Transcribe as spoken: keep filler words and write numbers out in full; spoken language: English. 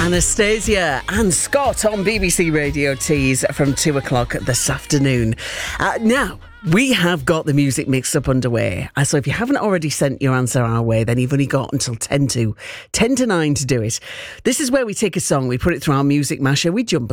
Anastasia and Scott on B B C Radio Tees from two o'clock this afternoon. Uh, now, we have got the music mix up underway. Uh, so if you haven't already sent your answer our way, then you've only got until ten to nine to do it. This is where we take a song, we put it through our music masher, we jumble